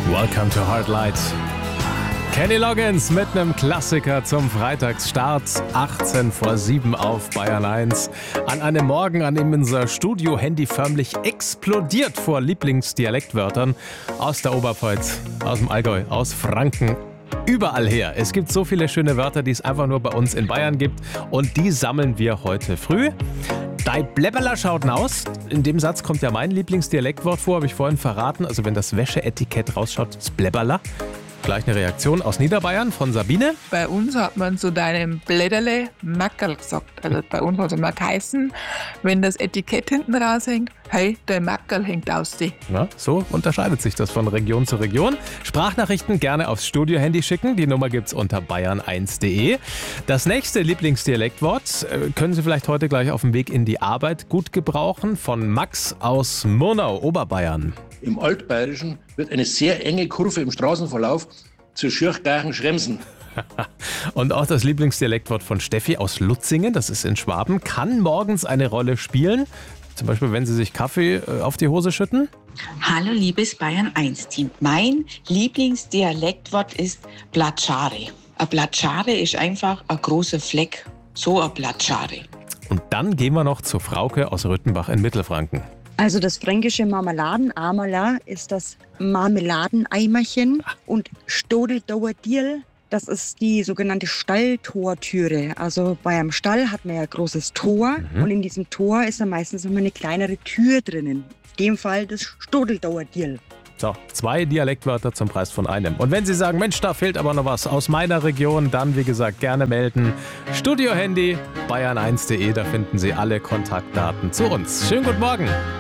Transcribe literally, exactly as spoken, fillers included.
Welcome to Heartlight. Kenny Loggins mit einem Klassiker zum Freitagsstart. achtzehn vor sieben auf Bayern eins. An einem Morgen, an dem unser Studio-Handy förmlich explodiert vor Lieblingsdialektwörtern aus der Oberpfalz, aus dem Allgäu, aus Franken. Überall her. Es gibt so viele schöne Wörter, die es einfach nur bei uns in Bayern gibt. Und die sammeln wir heute früh. Dei Blebberler schaut'n aus. In dem Satz kommt ja mein Lieblingsdialektwort vor, habe ich vorhin verraten. Also wenn das Wäscheetikett rausschaut, ist Blebberler. Gleich eine Reaktion aus Niederbayern von Sabine. Bei uns hat man zu deinem Blätterle Mackerl gesagt. Also bei uns hat es immer geheißen, wenn das Etikett hinten raushängt, hey, der Mackerl hängt aus dir. Ja, so unterscheidet sich das von Region zu Region. Sprachnachrichten gerne aufs Studio-Handy schicken. Die Nummer gibt's unter bayern eins punkt de. Das nächste Lieblingsdialektwort äh, können Sie vielleicht heute gleich auf dem Weg in die Arbeit gut gebrauchen. Von Max aus Murnau, Oberbayern. Im Altbayerischen wird eine sehr enge Kurve im Straßenverlauf zur Schürchgarchen-Schremsen. Und auch das Lieblingsdialektwort von Steffi aus Lutzingen, das ist in Schwaben, kann morgens eine Rolle spielen. Zum Beispiel, wenn Sie sich Kaffee auf die Hose schütten. Hallo liebes Bayern eins Team. Mein Lieblingsdialektwort ist Blatschare. Ein Blatschare ist einfach ein großer Fleck. So ein Blatschare. Und dann gehen wir noch zu Frauke aus Rüttenbach in Mittelfranken. Also das fränkische Marmeladenamala ist das Marmeladeneimerchen und Stodeldauerdierl, das ist die sogenannte Stalltortüre. Also bei einem Stall hat man ja ein großes Tor mhm. und in diesem Tor ist dann meistens immer eine kleinere Tür drinnen. In dem Fall das Stodeldauerdierl. So, zwei Dialektwörter zum Preis von einem. Und wenn Sie sagen, Mensch, da fehlt aber noch was aus meiner Region, dann wie gesagt gerne melden. Studio-Handy, bayern eins punkt de, da finden Sie alle Kontaktdaten zu uns. Schönen guten Morgen.